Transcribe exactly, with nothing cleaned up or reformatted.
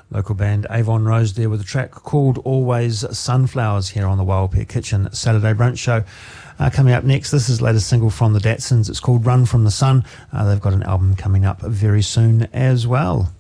Local band Avon Rose there with a track called Always Sunflowers here on the Wild Pet Kitchen Saturday Brunch Show. Uh, coming up next, this is the latest single from the Datsuns. It's called Run From The Sun. Uh, they've got an album coming up very soon as well.